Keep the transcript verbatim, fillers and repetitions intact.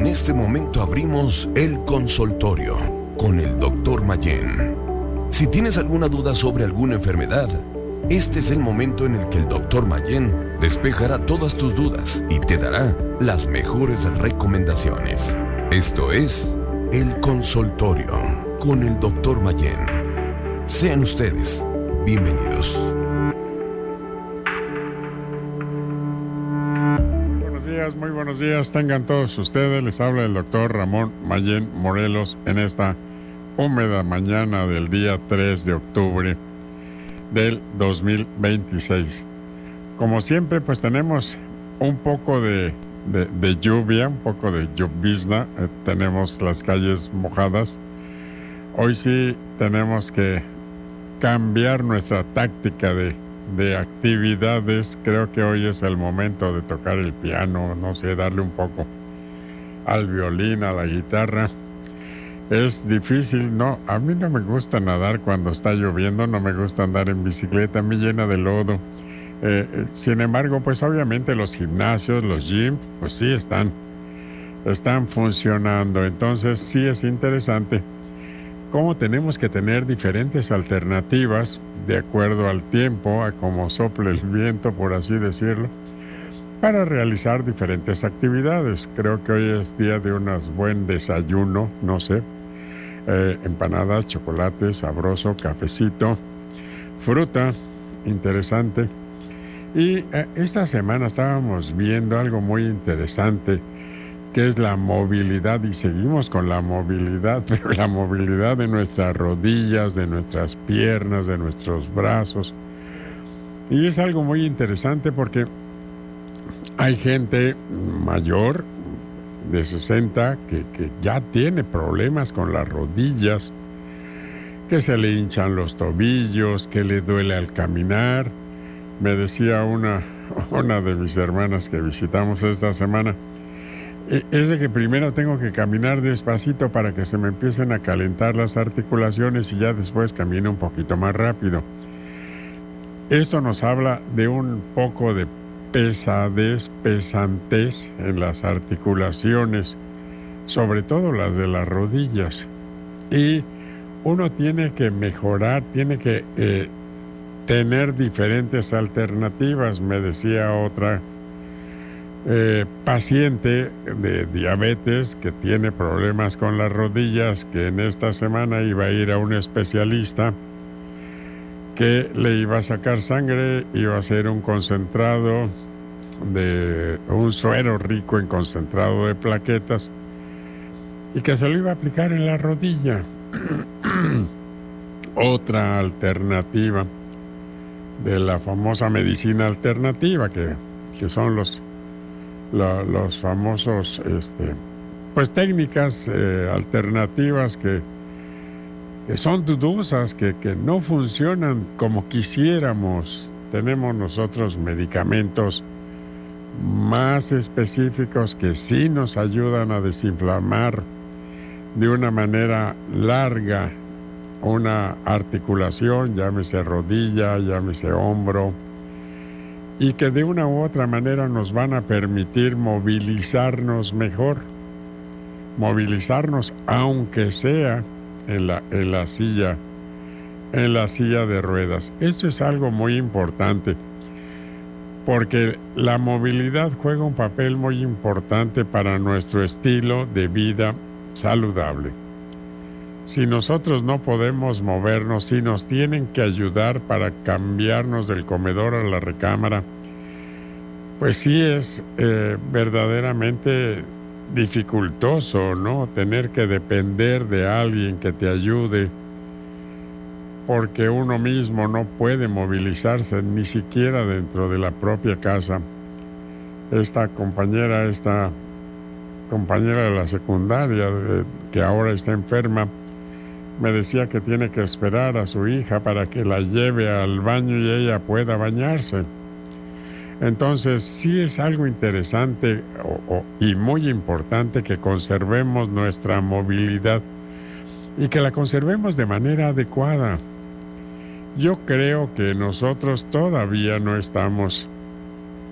En este momento abrimos el consultorio con el doctor Mayén. Si tienes alguna duda sobre alguna enfermedad, este es el momento en el que el doctor Mayén despejará todas tus dudas y te dará las mejores recomendaciones. Esto es el consultorio con el doctor Mayén. Sean ustedes bienvenidos. Buenos días, muy buenos días. Tengan todos ustedes. Les habla el doctor Ramón Mayén Morelos en esta húmeda mañana del día tres de octubre del dos mil veintiséis. Como siempre, pues tenemos un poco de, de, de lluvia, un poco de llovizna. Eh, tenemos las calles mojadas. Hoy sí tenemos que cambiar nuestra táctica de, de actividades. Creo que hoy es el momento de tocar el piano, no sé, darle un poco al violín, a la guitarra. Es difícil, no, a mí no me gusta nadar cuando está lloviendo, no me gusta andar en bicicleta, me llena de lodo. Eh, eh, sin embargo, pues obviamente los gimnasios, los gyms, pues sí están, están funcionando. Entonces sí es interesante cómo tenemos que tener diferentes alternativas de acuerdo al tiempo, a cómo sople el viento, por así decirlo, para realizar diferentes actividades. Creo que hoy es día de un buen desayuno, no sé, eh, empanadas, chocolate sabroso, cafecito, fruta, interesante. Y eh, esta semana estábamos viendo algo muy interesante, que es la movilidad, y seguimos con la movilidad, pero la movilidad de nuestras rodillas, de nuestras piernas, de nuestros brazos. Y es algo muy interesante porque hay gente mayor de sesenta que, que ya tiene problemas con las rodillas, que se le hinchan los tobillos, que le duele al caminar. Me decía una, una de mis hermanas que visitamos esta semana, es de que primero tengo que caminar despacito para que se me empiecen a calentar las articulaciones y ya después camino un poquito más rápido. Esto nos habla de un poco de pesadez, pesantez en las articulaciones, sobre todo las de las rodillas. Y uno tiene que mejorar, tiene que eh, tener diferentes alternativas. Me decía otra eh, paciente de diabetes que tiene problemas con las rodillas, que en esta semana iba a ir a un especialista que le iba a sacar sangre, iba a hacer un concentrado de un suero rico en concentrado de plaquetas y que se lo iba a aplicar en la rodilla. Otra alternativa de la famosa medicina alternativa, que, que son los, la, los famosos este, pues técnicas eh, alternativas que que son dudosas, que, que no funcionan como quisiéramos. Tenemos nosotros medicamentos más específicos que sí nos ayudan a desinflamar de una manera larga una articulación, llámese rodilla, llámese hombro, y que de una u otra manera nos van a permitir movilizarnos mejor, movilizarnos aunque sea En la, en la silla, en la silla de ruedas. Esto es algo muy importante porque la movilidad juega un papel muy importante para nuestro estilo de vida saludable. Si nosotros no podemos movernos, si nos tienen que ayudar para cambiarnos del comedor a la recámara, pues sí es eh, verdaderamente dificultoso, ¿no? Tener que depender de alguien que te ayude, porque uno mismo no puede movilizarse ni siquiera dentro de la propia casa. Esta compañera, esta compañera de la secundaria, de, que ahora está enferma, me decía que tiene que esperar a su hija para que la lleve al baño y ella pueda bañarse. Entonces, sí es algo interesante o, o, y muy importante que conservemos nuestra movilidad y que la conservemos de manera adecuada. Yo creo que nosotros todavía no estamos